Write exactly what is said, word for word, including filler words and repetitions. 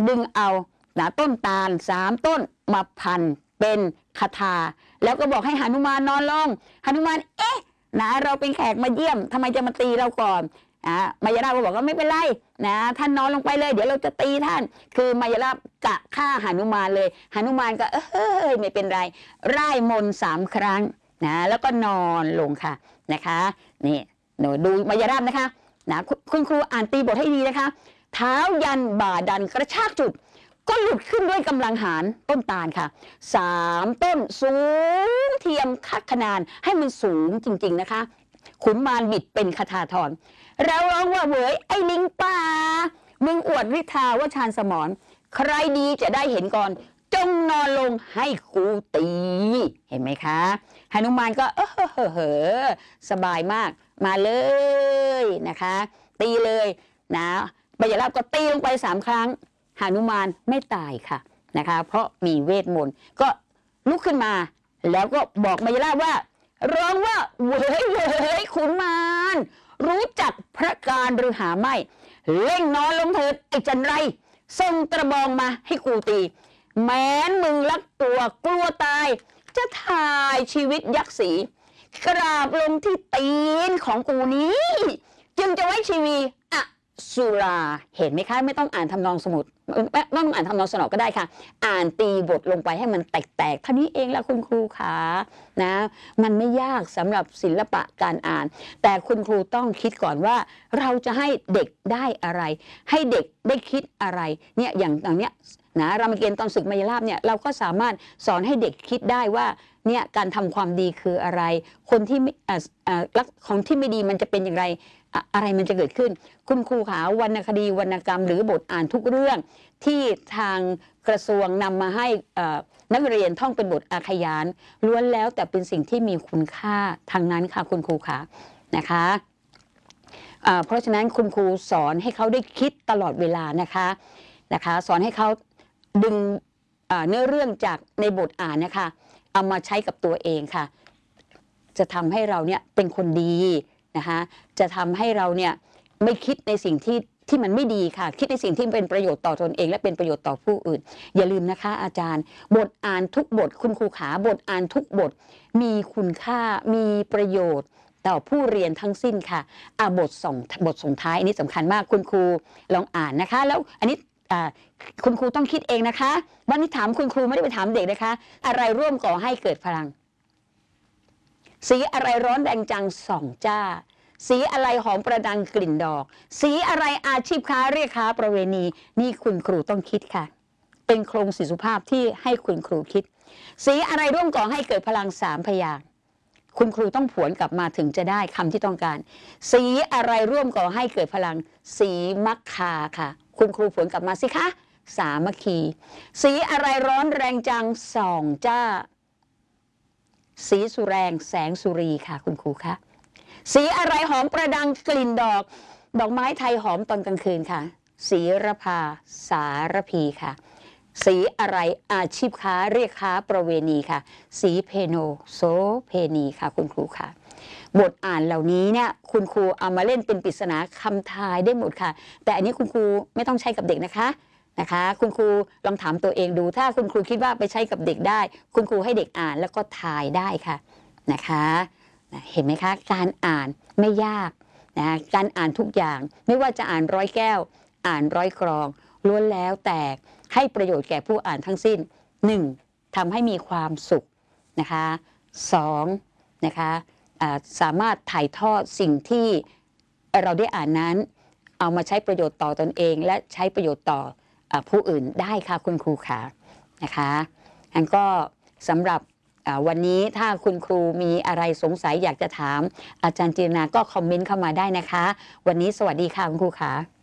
ดึงเอานะต้นตาลสามต้นมาพันเป็นคาถาแล้วก็บอกให้หนุมานนอนลงหนุมานเอ๊ะนะเราเป็นแขกมาเยี่ยมทำไมจะมาตีเราก่อนอ่ามายาลาบก็บอกว่าไม่เป็นไรนะท่านนอนลงไปเลยเดี๋ยวเราจะตีท่านคือมายาลาบกะฆ่าหนุมานเลยหนุมานก็เอ้ยไม่เป็นไรร่ายมนต์สามครั้งนะแล้วก็นอนลงค่ะนะคะนี่หนูดูมายาลาบนะคะนะคุณครูอ่านตีบทให้ดีนะคะเท้ายันบ่าดันกระชากจุดก็หลุดขึ้นด้วยกำลังหารต้นตาลค่ะสามต้นสูงเทียมคัดขนานให้มันสูงจริงๆนะคะขุนมารบิดเป็นคาถาธรแล้วร้องว่าเวยไอ้ลิงป่ามึงอวดฤทธาว่าชาญสมรใครดีจะได้เห็นก่อนจงนอนลงให้กูตีเห็นไหมคะหนุมานก็เออเฮ้อสบายมากมาเลยนะคะตีเลยนะมายาลาบก็ตีลงไปสามครั้งหนุมานไม่ตายค่ะนะคะเพราะมีเวทมนต์ก็ลุกขึ้นมาแล้วก็บอกมายาลาบว่าร้องว่าเว้ยเว้ยขุนมารรู้จักพระการหรือหาไม่เล่งนอนลงเถิดไอ้จันไรส่งกระบองมาให้กูตีแม้นมึงรักตัวกลัวตายจะถ่ายชีวิตยักษ์สีกราบลงที่ตีนของกูนี้จึงจะไว้ชีวีอสุราเห็นไหมคะไม่ต้องอ่านทำนองสมุดไม่ต้องอ่านทำนองสนอก็ได้ค่ะอ่านตีบทลงไปให้มันแตกๆเท่านี้เองละคุณครูขานะมันไม่ยากสำหรับศิลปะการอ่านแต่คุณครูต้องคิดก่อนว่าเราจะให้เด็กได้อะไรให้เด็กได้คิดอะไรเนี่ยอย่างอย่างเนี้ยนะรามเกียรติ์ตอนศึกมายาลาบเนี่ยเราก็สามารถสอนให้เด็กคิดได้ว่าเนี่ยการทำความดีคืออะไรคนที่อ่าอ่าลักของที่ไม่ดีมันจะเป็นอย่างไรอะไรมันจะเกิดขึ้นคุณครูขาวรรณคดีวรรณกรรมหรือบทอ่านทุกเรื่องที่ทางกระทรวงนำมาให้นักเรียนท่องเป็นบทอาขยานล้วนแล้วแต่เป็นสิ่งที่มีคุณค่าทางนั้นค่ะคุณครูขานะคะเพราะฉะนั้นคุณครูสอนให้เขาได้คิดตลอดเวลานะคะนะคะสอนให้เขาดึงเนื้อเรื่องจากในบทอ่านนะคะเอามาใช้กับตัวเองค่ะจะทำให้เราเนี่ยเป็นคนดีนะคะจะทำให้เราเนี่ยไม่คิดในสิ่งที่ที่มันไม่ดีค่ะคิดในสิ่งที่เป็นประโยชน์ต่อตนเองและเป็นประโยชน์ต่อผู้อื่นอย่าลืมนะคะอาจารย์บทอ่านทุกบทคุณครูขาบทอ่านทุกบทมีคุณค่ามีประโยชน์ต่อผู้เรียนทั้งสิ้นค่ะอ่าบทส่งบทส่งท้ายอันนี้สำคัญมากคุณครูลองอ่านนะคะแล้วอันนี้คุณครูต้องคิดเองนะคะวันนี้ถามคุณครูไม่ได้ไปถามเด็กนะคะอะไรร่วมก่อให้เกิดพลังสีอะไรร้อนแรงจังส่องจ้าสีอะไรหอมประดังกลิ่นดอกสีอะไรอาชีพค้าเรียกค้าประเวณีนี่คุณครูต้องคิดค่ะเป็นโครงสีสุภาพที่ให้คุณครูคิดสีอะไรร่วมก่อให้เกิดพลังสามพยางค์คุณครูต้องผวนกลับมาถึงจะได้คำที่ต้องการสีอะไรร่วมก่อให้เกิดพลังสีมัคคาค่ะคุณครูผวนกลับมาสิคะสามัคคีสีอะไรร้อนแรงจังส่องจ้าสีสุแรงแสงสุรีค่ะคุณครูคะสีอะไรหอมประดังกลิ่นดอกดอกไม้ไทยหอมตอนกลางคืนค่ะสีระพาสารพีค่ะสีอะไรอาชีพค้าเรียกค้าประเวณีค่ะสีเพโนโสเพณีค่ะคุณครูค่ะบทอ่านเหล่านี้เนี่ยคุณครูเอามาเล่นเป็นปริศนาคำทายได้หมดค่ะแต่อันนี้คุณครูไม่ต้องใช้กับเด็กนะคะนะคะคุณครูลองถามตัวเองดูถ้าคุณครูคิดว่าไปใช้กับเด็กได้คุณครูให้เด็กอ่านแล้วก็ทายได้ค่ะนะคะเห็นไหมคะการอ่านไม่ยากนะการอ่านทุกอย่างไม่ว่าจะอ่านร้อยแก้วอ่านร้อยกรองล้วนแล้วแต่ให้ประโยชน์แก่ผู้อ่านทั้งสิ้นหนึ่งทำให้มีความสุขนะคะสองนะคะสามารถถ่ายทอดสิ่งที่เราได้อ่านนั้นเอามาใช้ประโยชน์ต่อตนเองและใช้ประโยชน์ต่อผู้อื่นได้ค่ะคุณครูค่ะนะคะงั้นก็สำหรับวันนี้ถ้าคุณครูมีอะไรสงสัยอยากจะถามอาจารย์จิรนาก็คอมเมนต์เข้ามาได้นะคะวันนี้สวัสดีค่ะคุณครูค่ะ